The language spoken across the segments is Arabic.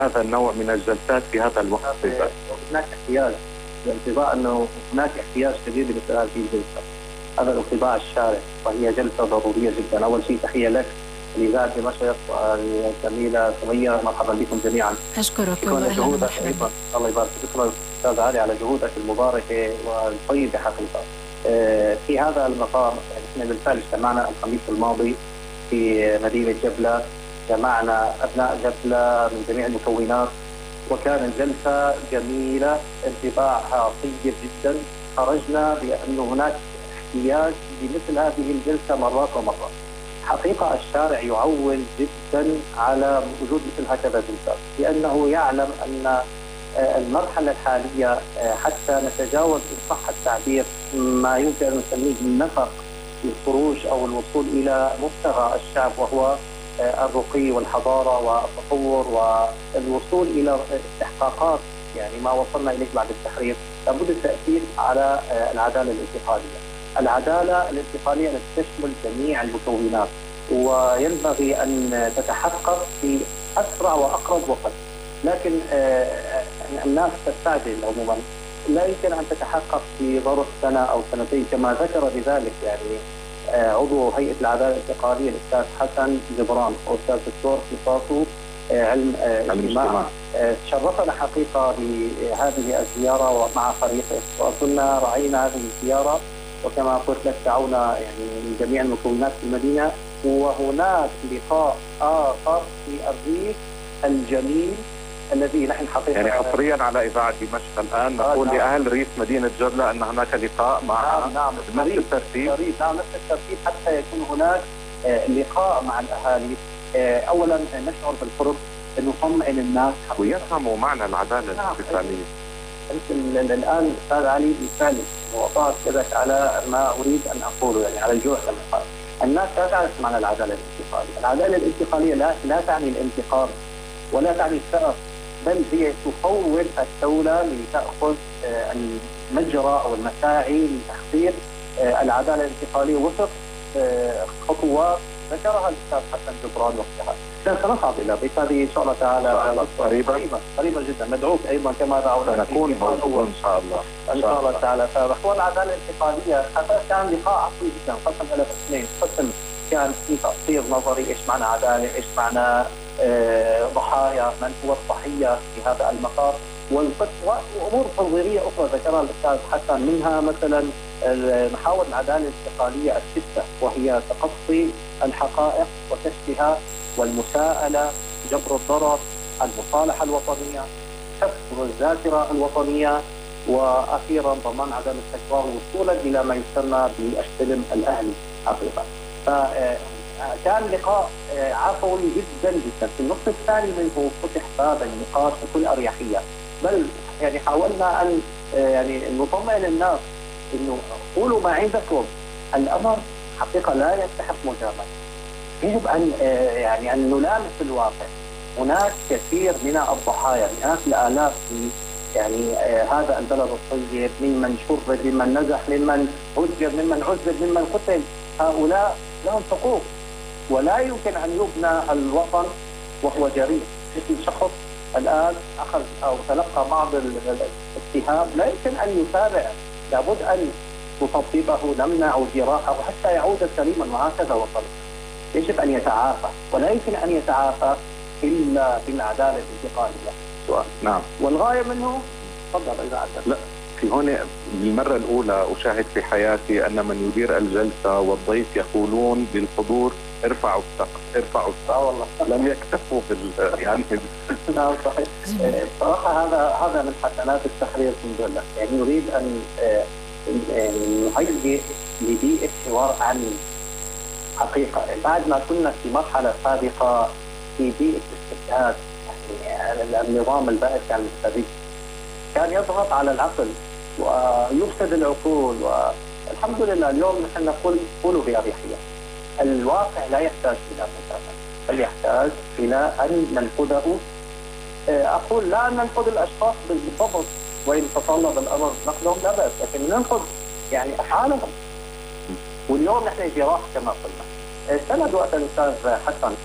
هذا النوع من الجلسات في هذا الوقت؟ هناك احتياج لانطباع انه هناك احتياج شديد لمثل هذه الجلسه. هذا الانطباع الشارع، وهي جلسه ضروريه جدا. اول شيء تحيه لك الاذاعه دمشق الجميله سميه، مرحبا بكم جميعا. اشكرك واهلا ومرحبا. الله يبارك فيك استاذ علي على جهودك المباركه والطيبه حقيقه. في هذا المقام احنا بالفعل اجتمعنا الخميس الماضي في مدينه جبله، جمعنا ابناء جبله من جميع المكونات، وكانت جلسه جميله انطباعها طيب جدا. خرجنا بانه هناك احتياج لمثل هذه الجلسه مرات ومرات. حقيقه الشارع يعول جدا على وجود مثل هكذا جلسات، لانه يعلم ان المرحله الحاليه حتى نتجاوز ان صح التعبير ما يمكن ان نسميه النفق للخروج او الوصول الى مبتغى الشعب، وهو الرقي والحضاره والتطور والوصول الى استحقاقات يعني ما وصلنا اليه بعد التحرير. لابد التاكيد على العداله الانتقاليه. العداله الانتقاليه التي تشمل جميع المكونات، وينبغي ان تتحقق في اسرع واقرب وقت. لكن الناس تستعجل عموما، لا يمكن ان تتحقق في ظرف سنه او سنتين كما ذكر بذلك يعني عضو هيئه العداله الانتقاليه الاستاذ حسن جبران واستاذ الدكتور قصاصو علم اجتماع. شرفنا حقيقه بهذه الزياره ومع فريقه، وكنا راعينا هذه الزياره، وكما قلت لك دعونا يعني من جميع المكونات في المدينه. وهناك لقاء اخر في الريف الجميل الذي نحن حقيقه يعني حصريا على اذاعه دمشق الان نقول لاهل ريف مدينه جبله ان هناك لقاء مع نفس الترتيب. نفس الترتيب حتى يكون هناك لقاء مع الاهالي. اولا نشعر بالقرب، نطمئن الناس ويفهموا معنى العداله الانتقاليه. الان استاذ علي بالفعل وضعت يدك على ما اريد ان اقوله، يعني على الجوع كما قال. الناس لا تعرف معنى العداله الانتقاليه. العداله الانتقاليه لا تعني الانتقام ولا تعني الثأر، بل هي تفوض الدوله لتاخذ المجرى او المساعي لتحقيق العداله الانتقاليه وفق خطوات ذكرها الاستاذ حسن جبران وقتها. سنصعد الى ذلك هذه ان شاء الله تعالى قريبا جدا. ندعوك ايضا كما دعونا نكون موجودين ان شاء الله ان شاء الله تعالى. فمحور العداله الانتقاليه كان لقاء عصري جدا، قسم الى قسمين. قسم كان في تفسير نظري ايش معنى عداله، ايش معنى ضحايا، من هو الضحيه في هذا المقام، وامور تنظيريه اخرى ذكرها الاستاذ حسن، منها مثلا محاور العداله الانتقاليه السته، وهي تقصي الحقائق وكشفها، والمساءله، جبر الضرر، المصالحه الوطنيه، حفظ الذاكره الوطنيه، واخيرا ضمان عدم التكرار وصولا الى ما يسمى بالسلم الاهلي حقيقه. فكان لقاء عفوي جدا جدا. في النصف الثاني منه فتح باب النقاش بكل اريحيه، بل يعني حاولنا ان يعني نطمئن الناس انه قولوا ما عندكم. الامر حقيقه لا يستحق مجامله. يجب ان يعني ان نلامس الواقع. هناك كثير من الضحايا، مئات الالاف في يعني هذا البلد الطيب، ممن شرد، ممن نزح، ممن هجر، ممن عذب، ممن قتل. هؤلاء لهم حقوق، ولا يمكن ان يبنى الوطن وهو جريء. مثل شخص الان اخذ او تلقى بعض الاتهام، لا يمكن ان يتابع، لابد ان نطببه، نمنع جراحه حتى يعود سليما، وهكذا وصل. يجب ان يتعافى، ولا يمكن ان يتعافى الا بالعداله الانتقاليه. سؤال. نعم. والغايه منه تفضل اذا عدت. لا، في هون للمره الاولى اشاهد في حياتي ان من يدير الجلسه والضيف يقولون بالحضور ارفعوا السقف، ارفعوا السقف. والله لم يكتفوا يعني نعم صحيح. صراحه هذا من حسنات التحرير الحمد لله. يعني نريد ان نهيئ لبيئه حوار عن حقيقه. بعد ما كنا في مرحله سابقه في بيئه استبداد، يعني النظام البائس كان مستبد، كان يضغط على العقل ويفسد العقول. والحمد لله اليوم نحن نقول قولوا بأريحية. الواقع لا يحتاج الى مجامله، بل يحتاج الى ان ننقذه. اقول لا ننقذ الاشخاص بالضبط، وان تطلب الامر نقدهم لا باس، لكن ننقذ يعني افعالهم. واليوم نحن جراح كما قلنا. سند وقت الاستاذ حسن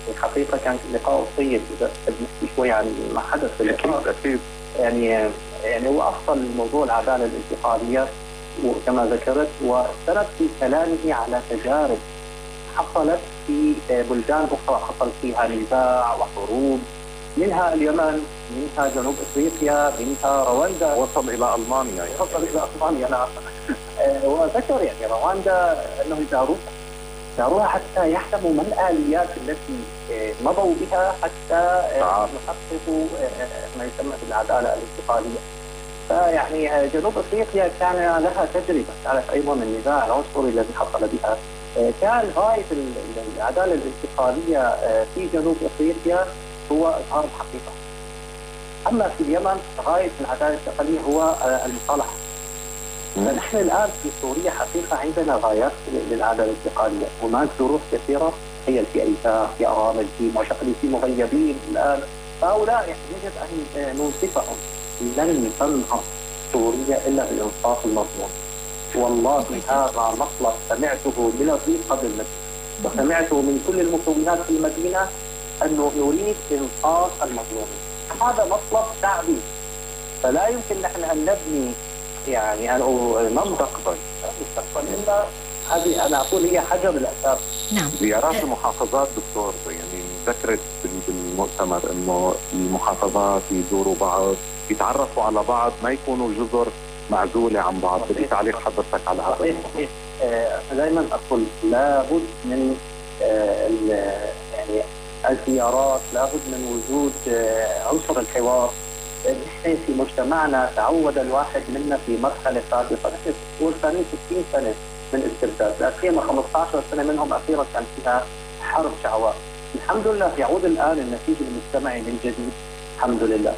الحقيقه كان لقاء طيب، اذا بنحكي شوي عن ما حدث في اللقاء. اكيد يعني هو افصل موضوع العداله الانتقاليه وكما ذكرت، واستند في كلامه على تجارب حصلت في بلدان اخرى حصل فيها نزاع وحروب، منها اليمن، منها جنوب افريقيا، منها رواندا، وصل الى المانيا يعني. وصل الى المانيا نعم. وذكر يعني رواندا انهم داروها حتى يحسموا ما الاليات التي مضوا بها حتى يحققوا ما يسمى بالعداله الانتقاليه. فيعني جنوب افريقيا كان لها تجربه، كانت ايضا النزاع العنصري الذي حصل بها. كان غايه العداله الانتقاليه في جنوب افريقيا هو اظهار الحقيقه. اما في اليمن غايه العداله الانتقاليه هو المصالحه. فنحن الان في سوريا حقيقه عندنا غايات للعداله الانتقاليه، هناك ظروف كثيره، تخيل في ايتام، في ارامل، في معتقلين، في مغيبين الان، فهؤلاء يجب ان ننصفهم. لن تنهض سوريا الا بالانصاف المضمون. والله هذا مطلب سمعته من الريف قبل المدينه، وسمعته من كل المكونات في المدينه، انه نريد انصاف المظلومين. هذا مطلب شعبي، فلا يمكن نحن ان نبني يعني مستقبل الا هذه، انا اقول هي حجر الاساس. نعم. زيارات المحافظات دكتور، يعني ذكرت بالمؤتمر انه المحافظات يزوروا بعض، يتعرفوا على بعض، ما يكونوا جزر معزوله عن بعض. بدي تعليق حضرتك على هذا الموضوع. دائما اقول لابد من يعني الزيارات، لابد من وجود عنصر الحوار. نحن في مجتمعنا تعود الواحد منا في مرحله سابقه، نحن نقول 60 سنه من استبداد، لا سيما 15 سنه منهم اخيرا كان فيها حرب شعواء. الحمد لله يعود الان النسيج المجتمعي من جديد، الحمد لله.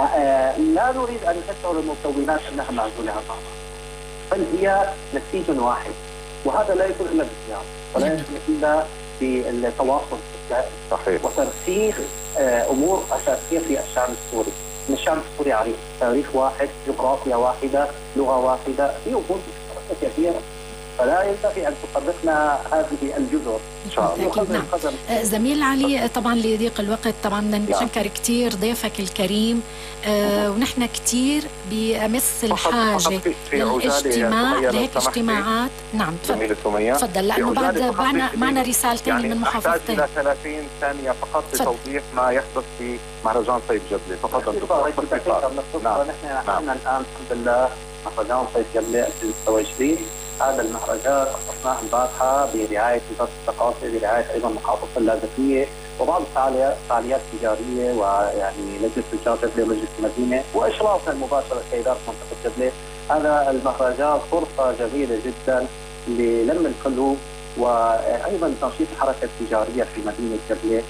لا نريد ان تشعر المكونات انها معزوله عن بعض، بل هي نسيج واحد، وهذا لا يكون الا بالزياره، ولا يكون الا بالتواصل صحيح وترسيخ امور اساسيه في الشعب السوري. ان الشعب السوري عريق، تاريخ واحد، جغرافيا واحده، لغه واحده، في وجود كثيره، فلا ينبغي ان تطبقنا هذه الجزر ان شاء الله. نعم. زميل علي، طبعا لضيق الوقت طبعا نشكر كثير ضيفك الكريم، ونحن كثير بأمس الحاجه للاجتماع لهيك اجتماعات. نعم تفضل لانه بعد معنا رسالتين يعني من محافظتين. الى 30 ثانيه فقط لتوضيح ما يحدث في مهرجان صيف جبلة. تفضل دكتور. نحن الان الحمد لله مهرجان صيف جبلة 2026. هذا المهرجان أصناه البارحة برعاية وزارة الثقافة، برعاية أيضا محافظة اللاذقية، وبعض فعاليات تجارية، ويعني لجنة تجار جبلة ومجلس المدينة، وإشرافنا المباشر كإدارة منطقة جبلة. هذا المهرجان فرصة جميلة جدا للم القلوب، وأيضا تنشيط الحركة التجارية في مدينة جبلة.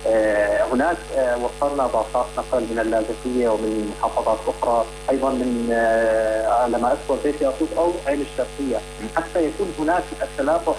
هناك وصلنا باصات نقل من اللاذقية ومن محافظات أخرى، أيضا من لما أذكر بيت ياقوت أو عين الشرقية، حتى يكون هناك التلاقح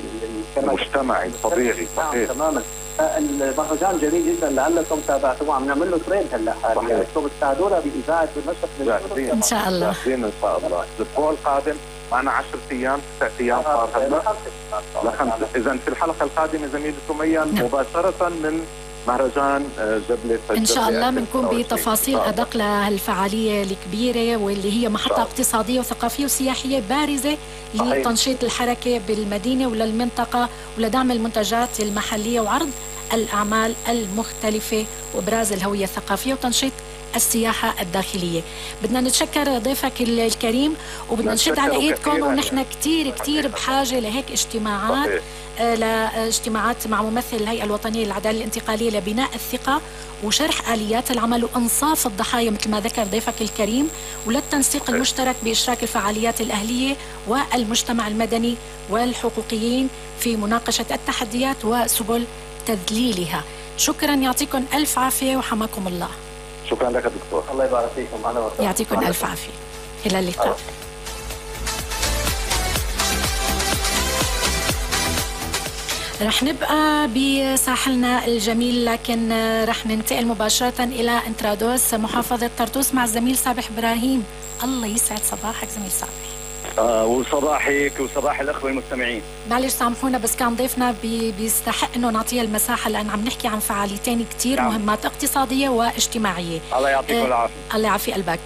المجتمعي الطبيعي. صحيح تماما. المهرجان جميل جدا، لعلكم تابعتوه، عم نعمل له تريد هلا حاليا، انتم بتساعدونا بإذاعة المشهد إن شاء الله. إن شاء الله. الأسبوع القادم معنا 10 أيام 9 أيام صار هلا لخمسة. إذا في الحلقة القادمة زميلة سمية مباشرة من مهرجان جبلة إن شاء الله بنكون بتفاصيل أدق لهالفعالية الكبيرة، واللي هي محطة اقتصادية وثقافية وسياحية بارزة لتنشيط الحركة بالمدينة وللمنطقة، ولدعم المنتجات المحلية وعرض الأعمال المختلفة وإبراز الهوية الثقافية وتنشيط السياحة الداخلية. بدنا نتشكر ضيفك الكريم، وبدنا نشد على ايدكم، ونحن كتير بحاجة لهيك اجتماعات، لاجتماعات مع ممثل الهيئة الوطنية للعدالة الانتقالية لبناء الثقة وشرح آليات العمل وإنصاف الضحايا مثل ما ذكر ضيفك الكريم، وللتنسيق المشترك بإشراك الفعاليات الأهلية والمجتمع المدني والحقوقيين في مناقشة التحديات وسبل تذليلها. شكرا، يعطيكم ألف عافية وحماكم الله. شكرا لك دكتور. الله يبارك فيكم. أنا يعطيكم ألف عافية. إلى اللقاء. رح نبقى بساحلنا الجميل، لكن رح ننتقل مباشرة إلى انترادوس محافظة طرطوس مع الزميل صابح إبراهيم. الله يسعد صباحك زميل صابح. وصباحك وصباح الأخوة المستمعين. معلش سامحونا بس كان ضيفنا بيستحق انه نعطيه المساحة، لأن عم نحكي عن فعاليتين كتير مهمات اقتصادية واجتماعية. الله يعطيكم العافية. الله يعافي قلبك.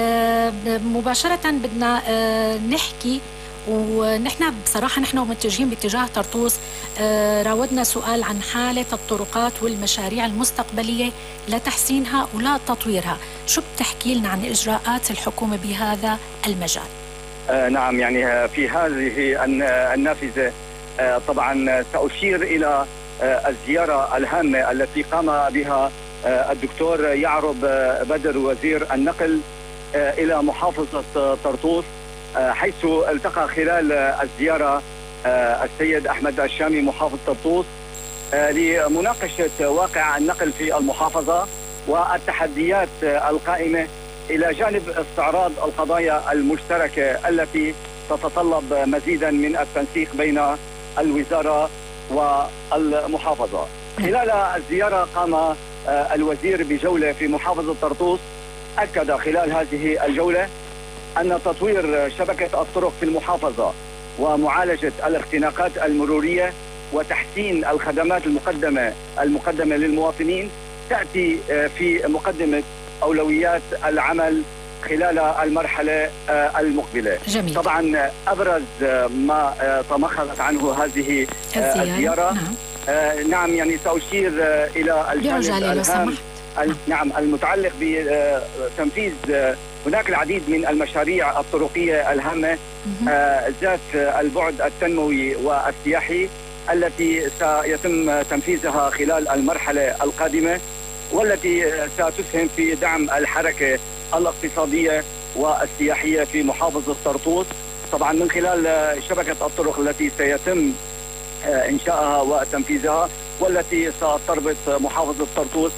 مباشرة بدنا نحكي، ونحن بصراحة نحن متجهين باتجاه طرطوس. راودنا سؤال عن حالة الطرقات والمشاريع المستقبلية لتحسينها ولا تطويرها. شو بتحكي لنا عن إجراءات الحكومة بهذا المجال؟ نعم، يعني في هذه النافذة طبعا سأشير إلى الزيارة الهامة التي قام بها الدكتور يعرب بدر وزير النقل إلى محافظة طرطوس، حيث التقى خلال الزيارة السيد أحمد الشامي محافظ طرطوس لمناقشة واقع النقل في المحافظة والتحديات القائمة، إلى جانب استعراض القضايا المشتركة التي تتطلب مزيدا من التنسيق بين الوزارة والمحافظة. خلال الزيارة قام الوزير بجولة في محافظة طرطوس. أكد خلال هذه الجولة أن تطوير شبكة الطرق في المحافظة ومعالجة الاختناقات المرورية وتحسين الخدمات المقدمة للمواطنين تأتي في مقدمة أولويات العمل خلال المرحلة المقبلة. جميل. طبعا أبرز ما تمخضت عنه هذه الزيارة نعم يعني سأشير إلى الجانب الهام نعم المتعلق بتنفيذ هناك العديد من المشاريع الطرقية الهامة ذات البعد التنموي والسياحي التي سيتم تنفيذها خلال المرحلة القادمة، والتي ستسهم في دعم الحركة الاقتصادية والسياحية في محافظة طرطوس، طبعا من خلال شبكة الطرق التي سيتم إنشائها وتنفيذها، والتي ستربط محافظة طرطوس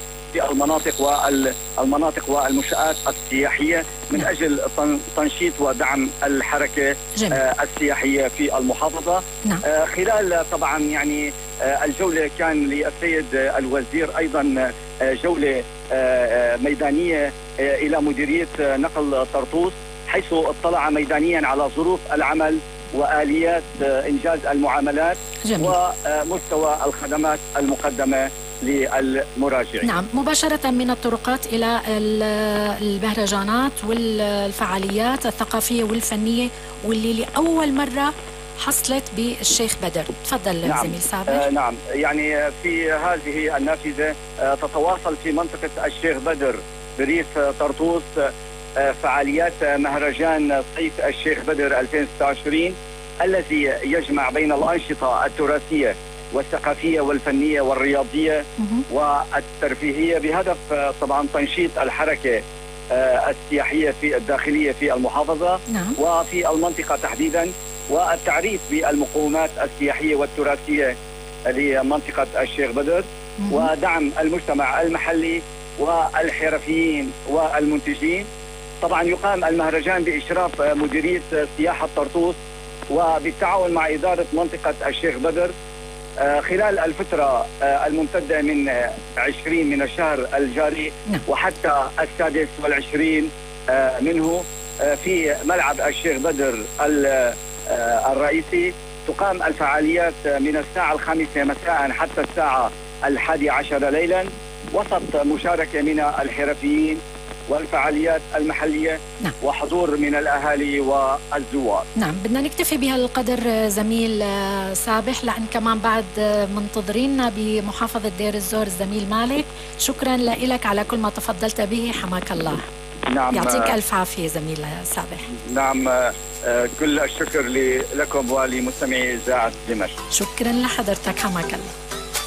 المناطق والمنشآت السياحية من أجل تنشيط ودعم الحركة السياحية في المحافظة. خلال طبعا يعني الجولة كان للسيد الوزير أيضا جولة ميدانية إلى مديرية نقل طرطوس، حيث اطلع ميدانيا على ظروف العمل وآليات إنجاز المعاملات ومستوى الخدمات المقدمة للمراجعين. نعم، مباشرة من الطرقات إلى المهرجانات والفعاليات الثقافية والفنية واللي لأول مرة حصلت بالشيخ بدر. تفضل زميل سابر. نعم، يعني في هذه النافذة تتواصل في منطقة الشيخ بدر بريف طرطوس فعاليات مهرجان صيف الشيخ بدر 2026 الذي يجمع بين الأنشطة التراثية والثقافية والفنية والرياضية والترفيهية بهدف طبعا تنشيط الحركة السياحية في الداخلية في المحافظة وفي المنطقة تحديدا، والتعريف بالمقومات السياحية والتراثية لمنطقة الشيخ بدر، ودعم المجتمع المحلي والحرفيين والمنتجين. طبعا يقام المهرجان بإشراف مديرية سياحة طرطوس وبالتعاون مع إدارة منطقة الشيخ بدر خلال الفترة الممتدة من 20 من الشهر الجاري وحتى 26 منه في ملعب الشيخ بدر الرئيسي. تقام الفعاليات من الساعة 5 مساء حتى الساعة 11 ليلا وسط مشاركة من الحرفيين والفعاليات المحلية وحضور من الأهالي والزوار. نعم، بدنا نكتفي بهالقدر زميل سابح، لأن كمان بعد منتظريننا بمحافظة دير الزور الزميل مالك. شكرا لك على كل ما تفضلت به، حماك الله. نعم، يعطيك ألف عافية زميل سابح. نعم، كل الشكر لكم ولمستمعي إذاعة دمشق. شكرا لحضرتك، حماك الله.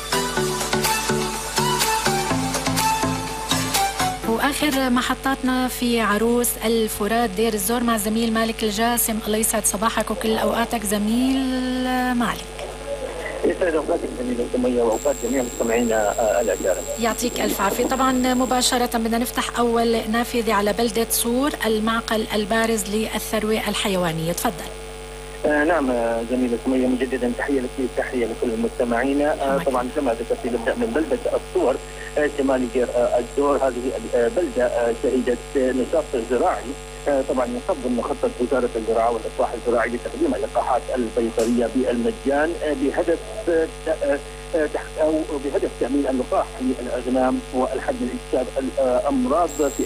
وآخر محطاتنا في عروس الفرات دير الزور مع زميل مالك الجاسم. الله يسعد صباحك وكل أوقاتك زميل مالك. يسعد أوقاتك زميل سمية وأوقات جميع مستمعينا الأجانب. يعطيك ألف عافية. طبعا مباشرة بدنا نفتح أول نافذة على بلدة صور، المعقل البارز للثروة الحيوانية. تفضل. نعم زميلة سمية، مجددا تحية لك، تحية لكل المستمعين. طبعا كما ذكرت نبدأ من بلدة الصور شمال دير الزور. هذه بلدة شهدت نشاط زراعي طبعا ينظم خطة وزارة الزراعة والإصلاح الزراعي لتقديم اللقاحات البيطرية بالمجان بهدف تأمين اللقاح للأغنام والحد من انتشار الأمراض في